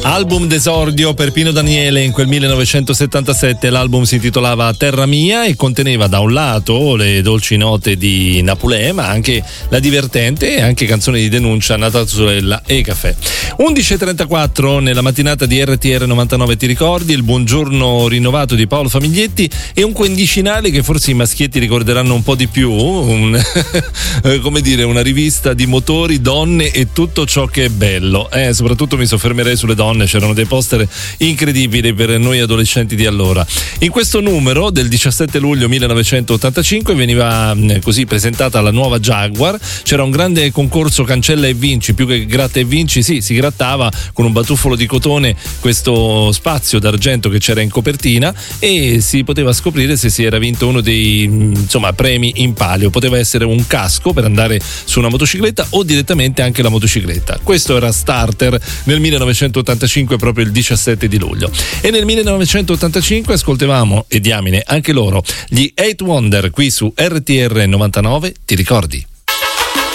Album d'esordio per Pino Daniele in quel 1977. L'album si intitolava Terra Mia e conteneva da un lato le dolci note di Napulè, ma anche la divertente e anche canzoni di denuncia, Nata Sorella e Caffè. 11.34 nella mattinata di RTR 99 ti ricordi, il buongiorno rinnovato di Paolo Famiglietti e un quindicinale che forse i maschietti ricorderanno un po' di più, come dire, una rivista di motori, donne e tutto ciò che è bello. Soprattutto mi soffermerei sulle donne, c'erano dei poster incredibili per noi adolescenti di allora. In questo numero del 17 luglio 1985 veniva così presentata la nuova Jaguar, c'era un grande concorso cancella e vinci, più che gratta e vinci, sì, si grattava con un batuffolo di cotone questo spazio d'argento che c'era in copertina e si poteva scoprire se si era vinto uno dei premi in palio. Poteva essere un casco per andare su una motocicletta o direttamente anche la motocicletta. Questo era Starter nel 1985, proprio il 17 di luglio. E nel 1985 ascoltavamo, e diamine anche loro, gli Eight Wonder qui su RTR 99, ti ricordi?